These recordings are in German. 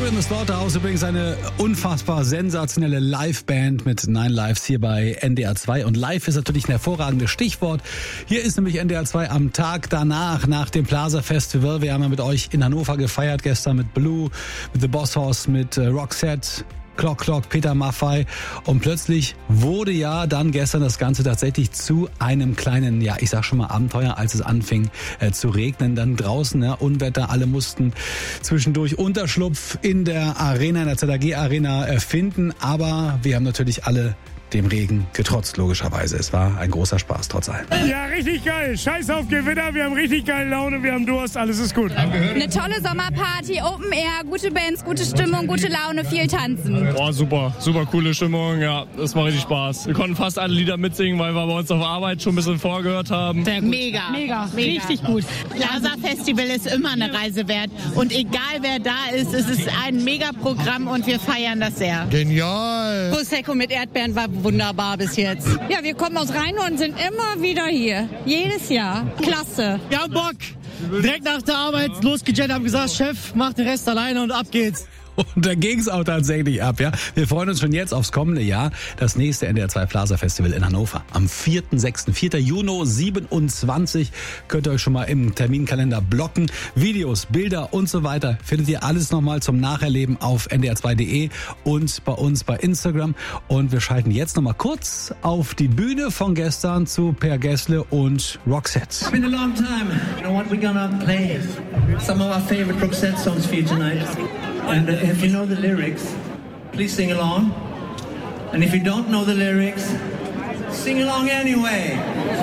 Fury in the Slaughterhouse, übrigens eine unfassbar sensationelle Liveband mit 9 Lives hier bei NDR 2. Und live ist natürlich ein hervorragendes Stichwort. Hier ist nämlich NDR 2 am Tag danach, nach dem Plaza Festival. Wir haben ja mit euch in Hannover gefeiert, gestern mit Blue, mit The Boss Hoss, mit Roxette, Clock, Peter Maffay, und plötzlich wurde ja dann gestern das Ganze tatsächlich zu einem kleinen, ja, ich sag schon mal Abenteuer, als es anfing zu regnen, dann draußen, ja, Unwetter, alle mussten zwischendurch Unterschlupf in der Arena, in der ZAG Arena finden, aber wir haben natürlich alle dem Regen getrotzt, logischerweise. Es war ein großer Spaß, trotz allem. Ja, richtig geil. Scheiß auf Gewitter, wir haben richtig geile Laune, wir haben Durst, alles ist gut. Eine tolle Sommerparty, Open Air, gute Bands, gute Stimmung, gute Laune, viel tanzen. Boah, super coole Stimmung, ja, das macht richtig Spaß. Wir konnten fast alle Lieder mitsingen, weil wir bei uns auf der Arbeit schon ein bisschen vorgehört haben. Sehr gut. Mega. Richtig gut. Plaza Festival ist immer eine Reise wert und egal wer da ist, es ist ein Mega-Programm und wir feiern das sehr. Genial! Prosecco mit Erdbeeren war wunderbar bis jetzt. Ja, wir kommen aus Rhein und sind immer wieder hier. Jedes Jahr. Klasse. Wir haben Bock! Direkt nach der Arbeit losgejettet, haben gesagt, Chef, mach den Rest alleine und ab geht's. Und da ging es auch tatsächlich ab, ja. Wir freuen uns schon jetzt aufs kommende Jahr. Das nächste NDR 2 Plaza Festival in Hannover. Am 4.6., 4. Juni 27 könnt ihr euch schon mal im Terminkalender blocken. Videos, Bilder und so weiter findet ihr alles nochmal zum Nacherleben auf ndr2.de und bei uns bei Instagram. Und wir schalten jetzt nochmal kurz auf die Bühne von gestern zu Per Gessle und Roxette. It's been a long time. You know what, we're gonna play some of our favorite Roxette songs for you tonight. And if you know the lyrics, please sing along. And if you don't know the lyrics, sing along anyway.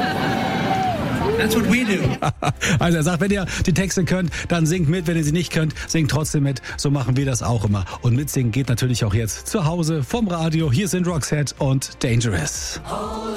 That's what we do. Also er sagt, wenn ihr die Texte könnt, dann singt mit. Wenn ihr sie nicht könnt, singt trotzdem mit. So machen wir das auch immer. Und mitsingen geht natürlich auch jetzt zu Hause vom Radio. Hier sind Roxette und Dangerous.